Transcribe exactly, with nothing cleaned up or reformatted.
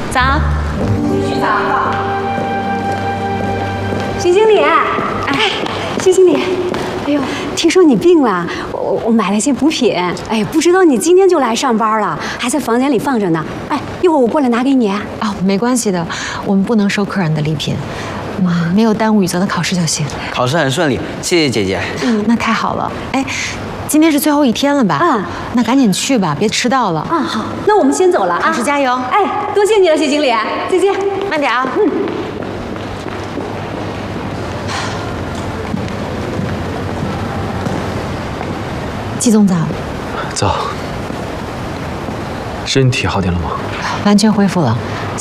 早。 继续早。 徐经理，哎，徐经理，哎呦，听说你病了，我我买了些补品，哎，不知道你今天就来上班了，还在房间里放着呢。哎，一会儿我过来拿给你。 哦，没关系的，我们不能收客人的礼品，嗯，没有耽误雨泽的考试就行。 考试很顺利，谢谢姐姐。 嗯，那太好了。哎，今天是最后一天了吧？ 啊， 那赶紧去吧，别迟到了。 啊，好，那我们先走了啊。 考试加油！ 哎，多谢你了，徐经理，再见。 慢点啊。 嗯。 季总早。 早。身体好点了吗？ 完全恢复了。